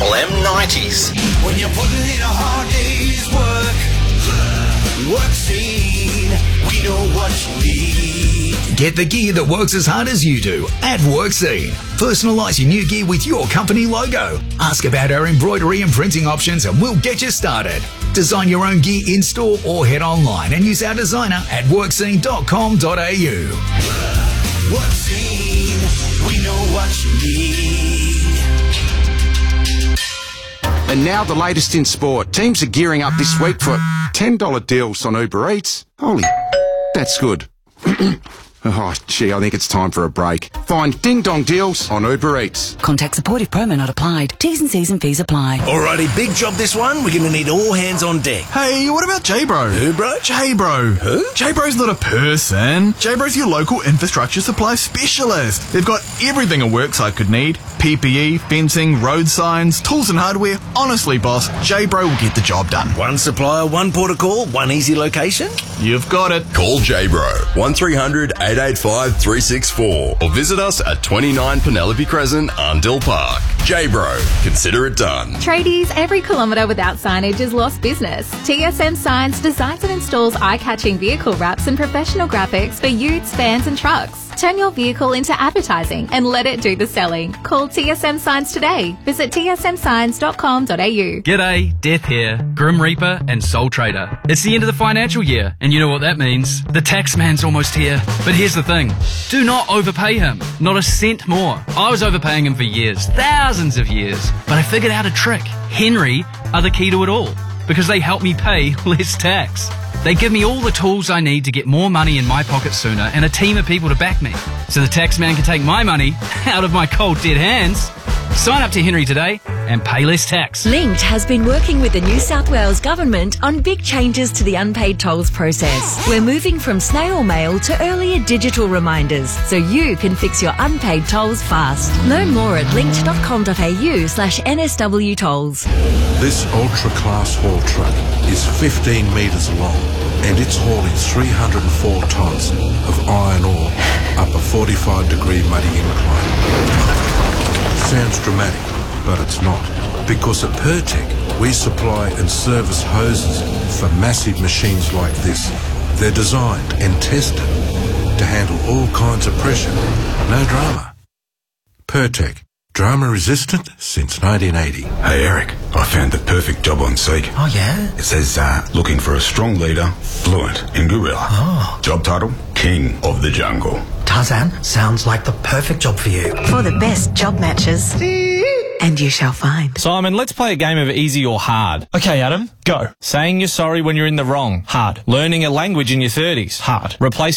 Triple M 90s. When you're putting in a hard day's work, work scene, we know what you need. Get the gear that works as hard as you do at WorkScene. Personalise your new gear with your company logo. Ask about our embroidery and printing options and we'll get you started. Design your own gear in-store or head online and use our designer at workscene.com.au. WorkScene, we know what you need. And now the latest in sport. Teams are gearing up this week for $10 deals on Uber Eats. Holy, that's good. Oh, gee, I think it's time for a break. Find ding-dong deals on Uber Eats. Contact support if promo not applied. T's and C's and fees apply. Alrighty, big job this one. We're going to need all hands on deck. Hey, what about J-Bro? Who, bro? J-Bro. Who? J-Bro's not a person. J-Bro's your local infrastructure supply specialist. They've got everything a worksite could need. PPE, fencing, road signs, tools and hardware. Honestly, boss, J-Bro will get the job done. One supplier, one port of call, one easy location. You've got it. Call J-Bro 1300 885 364 or visit us at 29 Penelope Crescent, Arndell Park. J-Bro, consider it done. Tradies, every kilometre without signage is lost business. TSM Signs designs and installs eye-catching vehicle wraps and professional graphics for utes, vans and trucks. Turn your vehicle into advertising and let it do the selling. Call TSM Signs today. Visit tsmsigns.com.au. G'day, Death here, Grim Reaper and Soul Trader. It's the end of the financial year, and you know what that means. The tax man's almost here. But here's the thing. Do not overpay him. Not a cent more. I was overpaying him for years, thousands of years. But I figured out a trick. Henry are the key to it all, because they help me pay less tax. They give me all the tools I need to get more money in my pocket sooner and a team of people to back me, so the tax man can take my money out of my cold dead hands. Sign up to Henry today and pay less tax. Linked has been working with the New South Wales Government on big changes to the unpaid tolls process. We're moving from snail mail to earlier digital reminders so you can fix your unpaid tolls fast. Learn more at linked.com.au/NSW tolls. This ultra-class haul truck is 15 metres long and it's hauling 304 tonnes of iron ore up a 45-degree muddy incline. Sounds dramatic, but it's not. Because at Pertec, we supply and service hoses for massive machines like this. They're designed and tested to handle all kinds of pressure. No drama. Pertec. Drama resistant since 1980. Hey Eric, I found the perfect job on Seek. Oh yeah? It says looking for a strong leader, fluent in gorilla. Oh. Job title, King of the Jungle. Tarzan, sounds like the perfect job for you. For the best job matches. And you shall find. Simon, let's play a game of easy or hard. Okay, Adam, go. Saying you're sorry when you're in the wrong. Hard. Learning a language in your 30s. Hard. Replacing